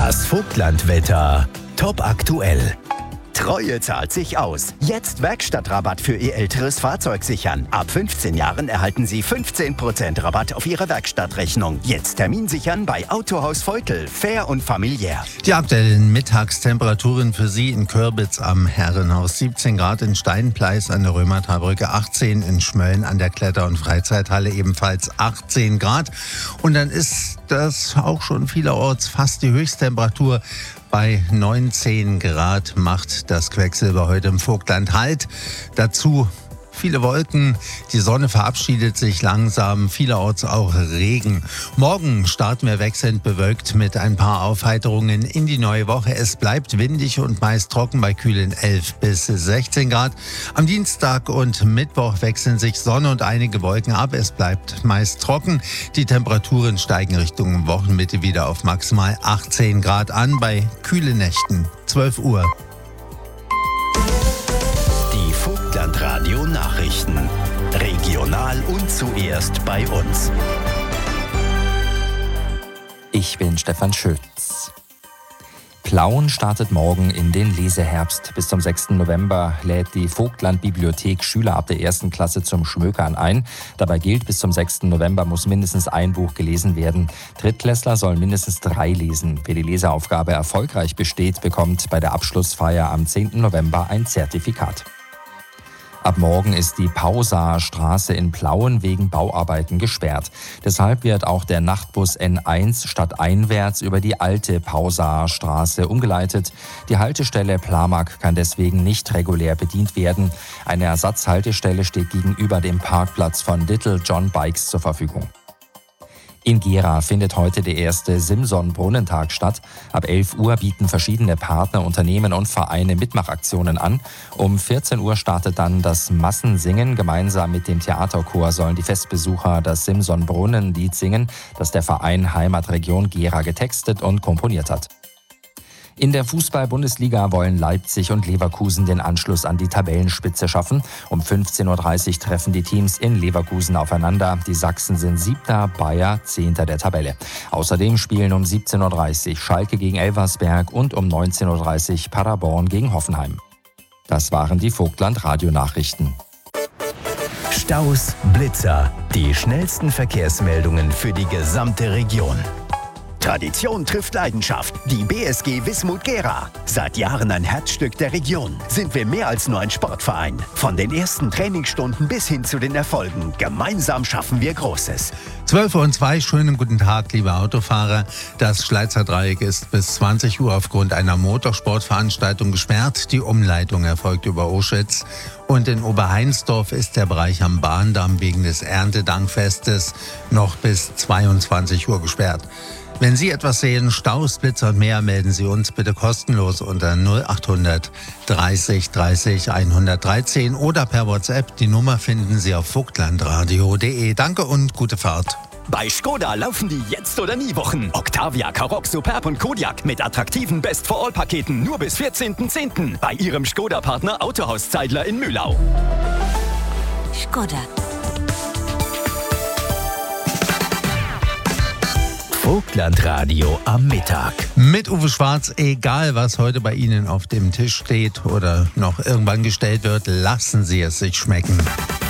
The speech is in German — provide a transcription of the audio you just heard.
Das Vogtlandwetter. Top aktuell. Treue zahlt sich aus. Jetzt Werkstattrabatt für Ihr älteres Fahrzeug sichern. Ab 15 Jahren erhalten Sie 15% Rabatt auf Ihre Werkstattrechnung. Jetzt Termin sichern bei Autohaus Veutel. Fair und familiär. Die aktuellen Mittagstemperaturen für Sie in Körbitz am Herrenhaus. 17 Grad in Steinpleis an der Römertalbrücke, 18 in Schmölln an der Kletter- und Freizeithalle, ebenfalls 18 Grad. Und dann ist das auch schon vielerorts fast die Höchsttemperatur. Bei 19 Grad macht das Quecksilber heute im Vogtland Halt. Dazu viele Wolken, die Sonne verabschiedet sich langsam, vielerorts auch Regen. Morgen starten wir wechselnd bewölkt mit ein paar Aufheiterungen in die neue Woche. Es bleibt windig und meist trocken bei kühlen 11 bis 16 Grad. Am Dienstag und Mittwoch wechseln sich Sonne und einige Wolken ab. Es bleibt meist trocken. Die Temperaturen steigen Richtung Wochenmitte wieder auf maximal 18 Grad an bei kühlen Nächten. 12 Uhr. Vogtlandradio Nachrichten. Regional und zuerst bei uns. Ich bin Stefan Schütz. Plauen startet morgen in den Leseherbst. Bis zum 6. November lädt die Vogtland-Bibliothek Schüler ab der 1. Klasse zum Schmökern ein. Dabei gilt, bis zum 6. November muss mindestens ein Buch gelesen werden. Drittklässler sollen mindestens 3 lesen. Wer die Leseaufgabe erfolgreich besteht, bekommt bei der Abschlussfeier am 10. November ein Zertifikat. Ab morgen ist die Pausaer Straße in Plauen wegen Bauarbeiten gesperrt. Deshalb wird auch der Nachtbus N1 stadteinwärts über die alte Pausaer Straße umgeleitet. Die Haltestelle Plamark kann deswegen nicht regulär bedient werden. Eine Ersatzhaltestelle steht gegenüber dem Parkplatz von Little John Bikes zur Verfügung. In Gera findet heute der erste Simson-Brunnentag statt. Ab 11 Uhr bieten verschiedene Partner, Unternehmen und Vereine Mitmachaktionen an. Um 14 Uhr startet dann das Massensingen. Gemeinsam mit dem Theaterchor sollen die Festbesucher das Simson-Brunnen-Lied singen, das der Verein Heimatregion Gera getextet und komponiert hat. In der Fußball-Bundesliga wollen Leipzig und Leverkusen den Anschluss an die Tabellenspitze schaffen. Um 15.30 Uhr treffen die Teams in Leverkusen aufeinander. Die Sachsen sind 7., Bayer 10. der Tabelle. Außerdem spielen um 17.30 Uhr Schalke gegen Elversberg und um 19.30 Uhr Paderborn gegen Hoffenheim. Das waren die Vogtland-Radio-Nachrichten. Staus, Blitzer, die schnellsten Verkehrsmeldungen für die gesamte Region. Tradition trifft Leidenschaft. Die BSG Wismut Gera. Seit Jahren ein Herzstück der Region. Sind wir mehr als nur ein Sportverein. Von den ersten Trainingsstunden bis hin zu den Erfolgen. Gemeinsam schaffen wir Großes. 12:02 Uhr, schönen guten Tag, liebe Autofahrer. Das Schleizer Dreieck ist bis 20 Uhr aufgrund einer Motorsportveranstaltung gesperrt. Die Umleitung erfolgt über Oschitz. Und in Oberheinsdorf ist der Bereich am Bahndamm wegen des Erntedankfestes noch bis 22 Uhr gesperrt. Wenn Sie etwas sehen, Staus, Blitzer und mehr, melden Sie uns bitte kostenlos unter 0800 30 30 113 oder per WhatsApp. Die Nummer finden Sie auf vogtlandradio.de. Danke und gute Fahrt. Bei Skoda laufen die Jetzt- oder Nie-Wochen. Octavia, Karoq, Superb und Kodiaq mit attraktiven Best-for-All-Paketen nur bis 14.10. bei Ihrem Skoda-Partner Autohaus Zeidler in Mühlau. Skoda. Vogtlandradio am Mittag. Mit Uwe Schwarz, egal was heute bei Ihnen auf dem Tisch steht oder noch irgendwann gestellt wird, lassen Sie es sich schmecken.